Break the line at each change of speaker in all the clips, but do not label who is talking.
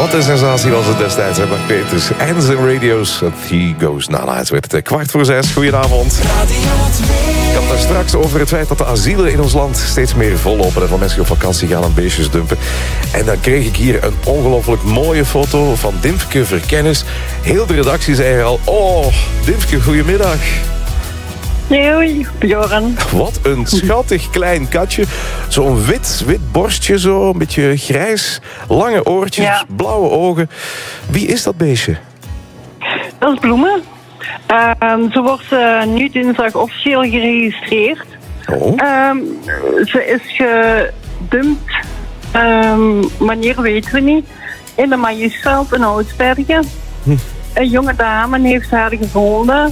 Wat een sensatie was het destijds, hè, Mark Peters. En zijn radio's, He Goes Nana. Het werd 6:15. Goedenavond. Ik had daar straks over het feit dat de asielen in ons land steeds meer vollopen. En van mensen die op vakantie gaan en beestjes dumpen. En dan kreeg ik hier een ongelooflijk mooie foto van Dimfke Verkennis. Heel de redactie zei al, oh, Dimfke, goedemiddag.
Hoi, Bjorn.
Wat een schattig klein katje. Zo'n wit borstje, zo, een beetje grijs. Lange oortjes,
Ja.
blauwe ogen. Wie is dat beestje?
Dat is Bloemen. Ze wordt nu dinsdag officieel geregistreerd.
Oh.
Ze is gedumpt, wanneer weten we niet, in de Maïsveld in Oudsbergen. Een jonge dame heeft haar gevonden.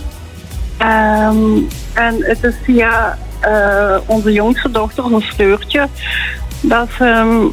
En het is via onze jongste dochter, een steurtje, dat ze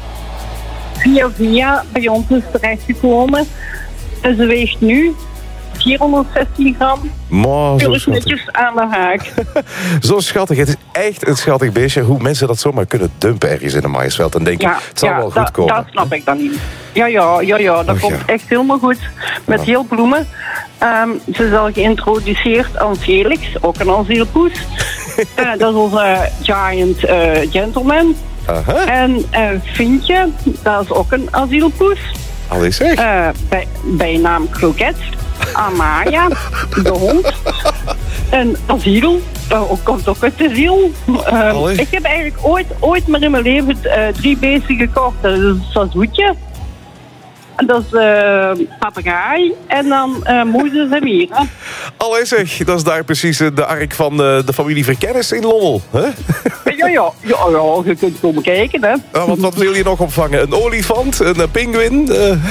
via bij ons is terechtgekomen. En ze weegt nu 416 gram.
Maar zo
Keurig
schattig.
netjes aan de haak.
Zo schattig. Het is echt een schattig beestje. Hoe mensen dat zomaar kunnen dumpen ergens in een maïsveld. En denken, het zal wel goed komen.
Dat snap ik dan niet. Ja, dat komt echt helemaal goed. Met heel Bloemen. Ze is al geïntroduceerd aan Felix, ook een asielpoes. Dat is onze giant gentleman.
Aha,
En Fintje, dat is ook een asielpoes.
allee zeg.
Bijnaam Kroket. Amaya, de hond. En asiel, komt ook uit de ziel.
Allee.
Ik heb eigenlijk ooit maar in mijn leven 3 beesten gekocht. Dat is Sazoetje. Dat is papegaai. En dan Mozes en Mira.
Allee zeg, dat is daar precies de ark van de familie Verkennis in Lommel. Hè?
Ja, je kunt komen kijken, hè.
Ah, wat wil je nog opvangen? Een olifant? Een pinguïn?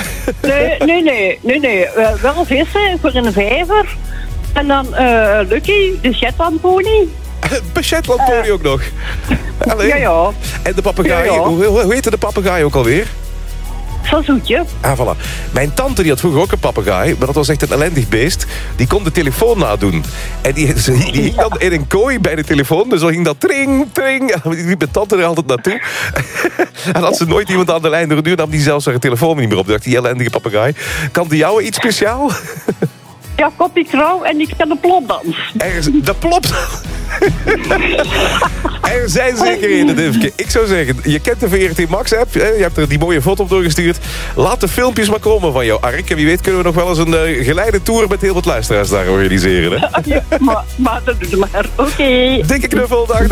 Nee. Wel vissen voor in de vijver. En dan Lucky, de Shetlandpony.
Een Shetlandpony ook nog. Allee.
Ja.
En de papegaai,
Ja.
hoe heette de papegaai ook alweer?
Sazoetje.
Ah, voilà. Mijn tante die had vroeger ook een papegaai, maar dat was echt een ellendig beest. Die kon de telefoon nadoen. En die hing dan in een kooi bij de telefoon. Dus dan ging dat tring. En dan liep mijn tante er altijd naartoe. En als ze nooit iemand aan de lijn doorduurde, nam die zelfs haar telefoon niet meer op. Dan dacht die ellendige papegaai. Kan die jou iets speciaal?
Ja, kopje krauw en ik kan de plopdans.
De plop. Er zijn zeker in de Dimfke. Ik zou zeggen, je kent de VRT Max app. Je hebt er die mooie foto op doorgestuurd. Laat de filmpjes maar komen van jouw ark. En wie weet kunnen we nog wel eens een geleide tour met heel wat luisteraars daar organiseren. Hè?
Ja, maar dat doe je maar. Oké.
Dikke knuffel, dag.